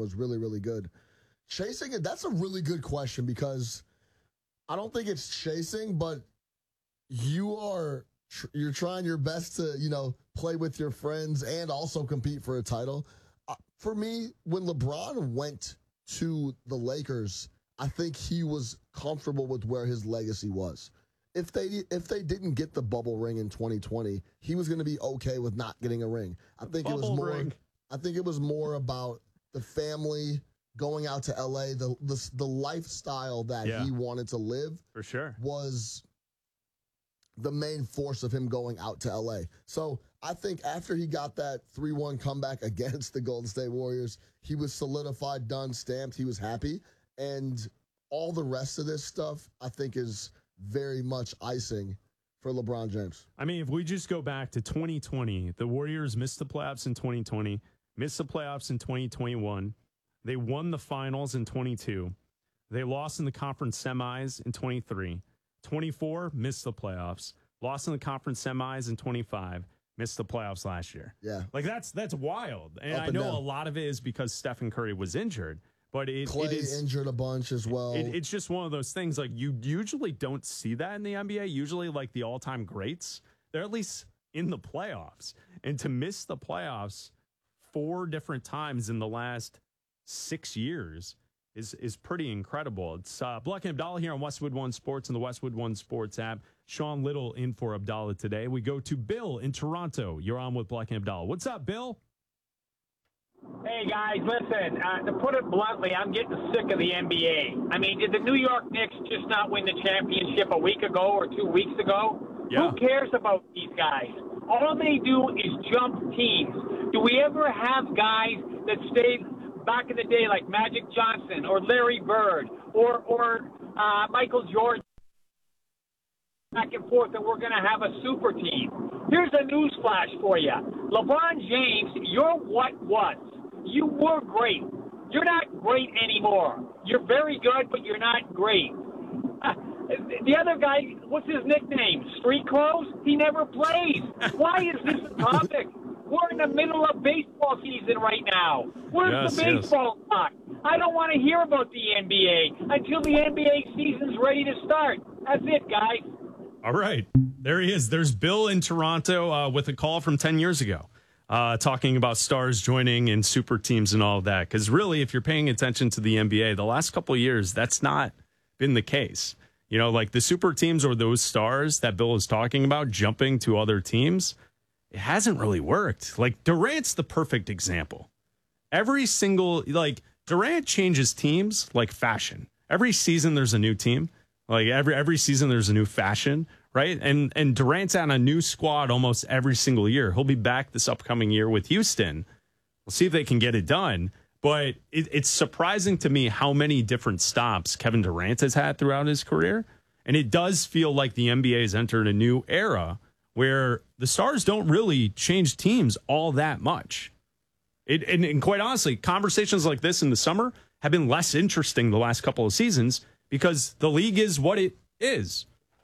was really, really good. Chasing it, that's a really good question because I don't think it's chasing, but you're trying your best to, play with your friends and also compete for a title. For me, when LeBron went to the Lakers, I think he was comfortable with where his legacy was. If they didn't get the bubble ring in 2020, he was going to be okay with not getting a ring. I think it was more about the family going out to LA, the lifestyle that he wanted to live. For sure. Was the main force of him going out to LA. So I think after he got that 3-1 comeback against the Golden State Warriors, he was solidified, done, stamped. He was happy. And all the rest of this stuff, I think, is very much icing for LeBron James. I mean, if we just go back to 2020, the Warriors missed the playoffs in 2020, missed the playoffs in 2021. They won the finals in 22. They lost in the conference semis in 23. 24, missed the playoffs. Lost in the conference semis in 25. Missed the playoffs last year. Yeah. Like, that's wild. And I know a lot of it is because Stephen Curry was injured. But Clay is injured a bunch as well. It's just one of those things. Like, you usually don't see that in the NBA. Usually, like, the all-time greats, they're at least in the playoffs. And to miss the playoffs 4 different times in the last 6 years is pretty incredible. It's Black and Abdallah here on Westwood One Sports and the Westwood One Sports app. Sean Little in for Abdallah today. We go to Bill in Toronto. You're on with Black and Abdallah. What's up, Bill? Hey, guys, listen, to put it bluntly, I'm getting sick of the NBA. I mean, did the New York Knicks just not win the championship a week ago or 2 weeks ago? Yeah. Who cares about these guys? All they do is jump teams. Do we ever have guys that stayed back in the day like Magic Johnson or Larry Bird or Michael Jordan back and forth, and we're going to have a super team? Here's a news flash for you. LeBron James, you're what was. You were great. You're not great anymore. You're very good, but you're not great. The other guy, what's his nickname? Street Clothes? He never plays. Why is this a topic? We're in the middle of baseball season right now. Where's the baseball talk? I don't want to hear about the NBA until the NBA season's ready to start. That's it, guys. All right. There he is. There's Bill in Toronto with a call from 10 years ago talking about stars joining in super teams and all of that. Because really, if you're paying attention to the NBA, the last couple of years, that's not been the case. You know, like the super teams or those stars that Bill is talking about jumping to other teams, it hasn't really worked. Like Durant's the perfect example. Every single, like Durant changes teams like fashion. Every season there's a new team. Like every season there's a new fashion, right? And Durant's on a new squad almost every single year. He'll be back this upcoming year with Houston. We'll see if they can get it done. But it's surprising to me how many different stops Kevin Durant has had throughout his career. And it does feel like the NBA has entered a new era where the stars don't really change teams all that much. And quite honestly, conversations like this in the summer have been less interesting the last couple of seasons because the league is what it is.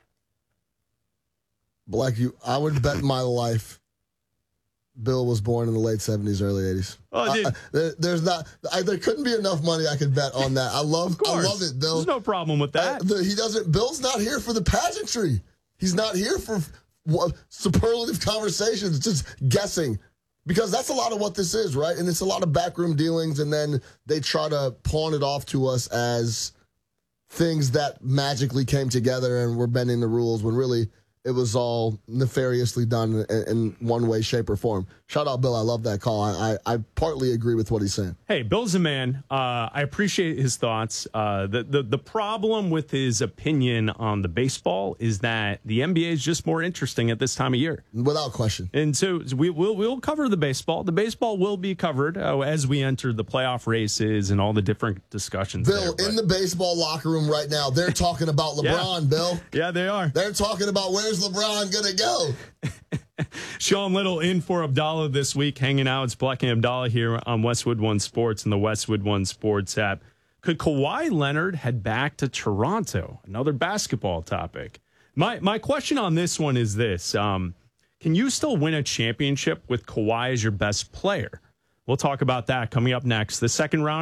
Black, I would bet my life Bill was born in the late 70s, early 80s. Oh, there couldn't be enough money I could bet on that. I love it, Bill. There's no problem with that. Bill's not here for the pageantry. He's not here for superlative conversations, just guessing. Because that's a lot of what this is, right? And it's a lot of backroom dealings, and then they try to pawn it off to us as things that magically came together and were bending the rules when really it was all nefariously done in one way, shape, or form. Shout out, Bill. I love that call. I partly agree with what he's saying. Hey, Bill's a man. I appreciate his thoughts. The problem with his opinion on the baseball is that the NBA is just more interesting at this time of year. Without question. And so we'll cover the baseball. The baseball will be covered as we enter the playoff races and all the different discussions. Bill, in the baseball locker room right now, they're talking about LeBron, Bill. Yeah, they are. They're talking about where's LeBron going to go? Sean Little in for Abdallah this week, hanging out. It's Black and Abdallah here on Westwood One Sports and the Westwood One Sports app. Could Kawhi Leonard head back to Toronto? Another basketball topic. My question on this one is this. Can you still win a championship with Kawhi as your best player? We'll talk about that coming up next. The second round